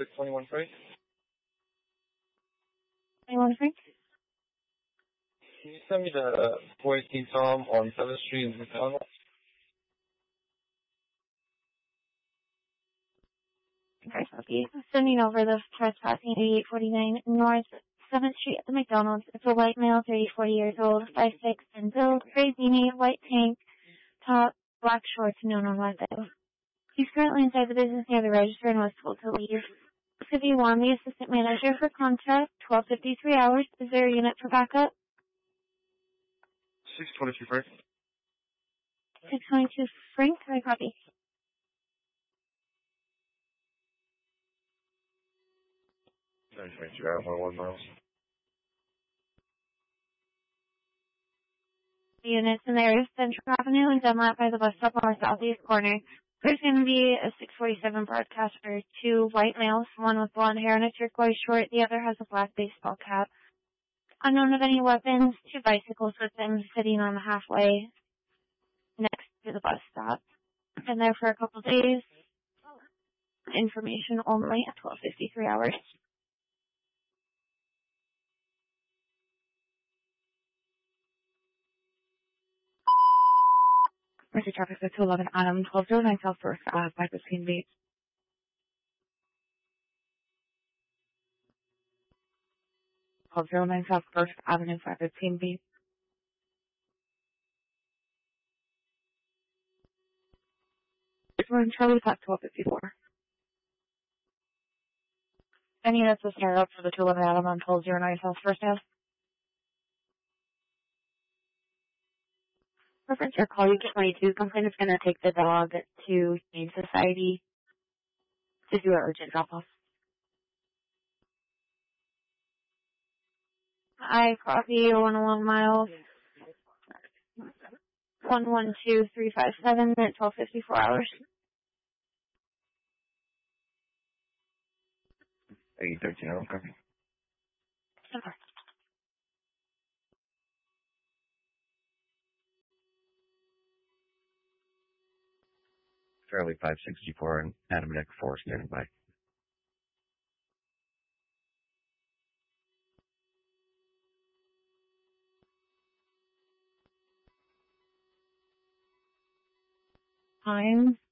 621 Frank. 21 Frank? Can you send me the 418 Tom on 7th Street in McDonald? Okay, copy. Sending over the trespassing 8849 North 7th Street at the McDonald's. It's a white male, 30, 40 years old, 5'6", and build, gray beanie, white tank, top, black shorts, no weapons. He's currently inside the business near the register and was told to leave. If you want the assistant manager for contact, 12:53 hours. Is there a unit for backup? 622 Frank. 622 Frank, I copy. Nice to meet you. I don't 1 miles. The units in the area of Central Avenue and Dunlap by the bus stop on the southeast corner. There's going to be a 647 broadcaster, 2 white males, one with blonde hair and a turquoise short, the other has a black baseball cap. Unknown of any weapons, 2 bicycles with them sitting on the halfway next to the bus stop. Been there for a couple days. Information only at 12:53 hours. Mercy traffic at 211 Adam, 1209 South First, 515 B. 1209 South First Avenue, 515 B. We're in Charlie at 1254. Any units will start up for the 211 Adam on 1209 South First Ave. Reference your call, you get 22. Complaint is going to take the dog to Humane Society to do an urgent drop-off. I copy 101 miles. 112357 at 12:54 hours. 813 Adam, copy. Super. Charlie 564 and Adam Neck 4 standing by. Time.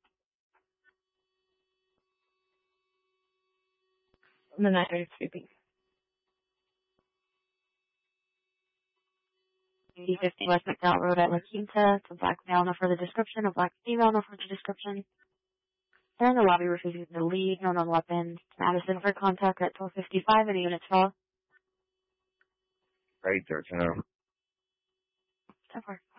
The 9:30 D50 West McDowell Road at La Quinta. It's a black male, no further description. A black female, no further description. They're in the lobby refusing to leave. No known weapons. Madison for contact at 12:55 and a unit 12. 813 Adam. So far.